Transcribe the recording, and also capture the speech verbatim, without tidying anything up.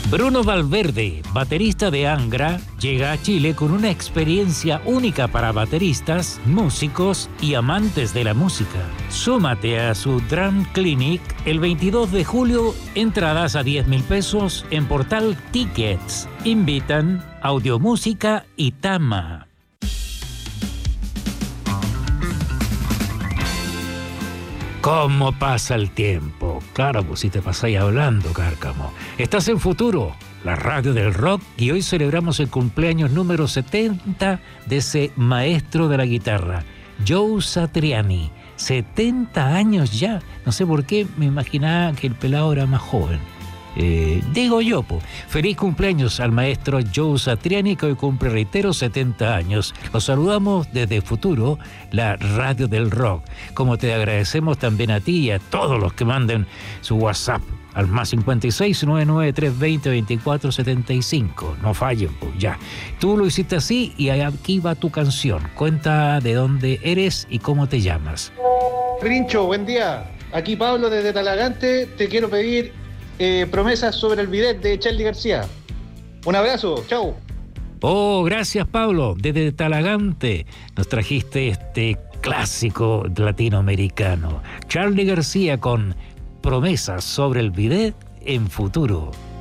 Bruno Valverde, baterista de Angra, llega a Chile con una experiencia única para bateristas, músicos y amantes de la música. Súmate a su Drum Clinic el veintidós de julio, entradas a diez mil pesos en Portal Tickets. Invitan Audiomúsica y Tama. ¿Cómo pasa el tiempo? Claro, pues si te pasáis hablando, Cárcamo. Estás en Futuro, la radio del rock, y hoy celebramos el cumpleaños número setenta de ese maestro de la guitarra, Joe Satriani. setenta años ya. No sé por qué me imaginaba que el pelado era más joven. Eh, digo yo, po. Feliz cumpleaños al maestro Joe Satriani, que hoy cumple, reitero, setenta años. Los saludamos desde Futuro, la radio del rock. Como te agradecemos también a ti y a todos los que manden su WhatsApp al más cincuenta y seis, noventa y nueve, trescientos veinte, veinticuatro setenta y cinco. No fallen, pues ya. Tú lo hiciste así y aquí va tu canción. Cuenta de dónde eres y cómo te llamas. Rincho, buen día. Aquí Pablo desde Talagante. Te quiero pedir Eh, promesas sobre el bidet de Charly García. Un abrazo, chau. Oh, gracias Pablo, desde Talagante nos trajiste este clásico latinoamericano. Charly García con Promesas sobre el bidet en Futuro.